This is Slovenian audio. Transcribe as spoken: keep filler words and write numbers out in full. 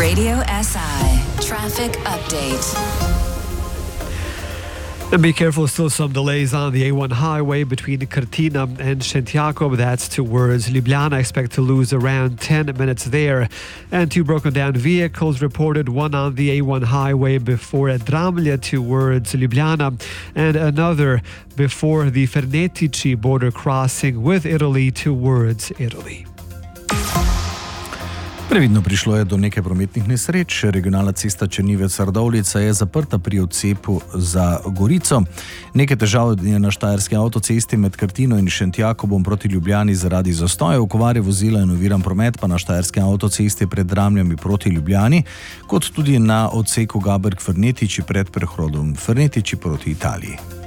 Radio S I traffic update. And be careful, still some delays on the A one highway between Krtina and Szentjakov. That's towards Ljubljana. Expect to lose around ten minutes there. And two broken down vehicles reported, one on the A one highway before Dramlje towards Ljubljana and another before the Fernetici border crossing with Italy towards Italy. Previdno prišlo je do nekaj prometnih nesreč. Regionalna cesta Črnivec-Radovljica je zaprta pri odcepu za Gorico. Nekaj težav je na štajerski avtocesti med Krtino in Šentjakobom proti Ljubljani zaradi zastoja, okvare vozila in oviran promet pa na štajerski avtocesti pred Dramljami proti Ljubljani, kot tudi na odseku Gaberg-Fernetici pred prehodom Fernetici proti Italiji.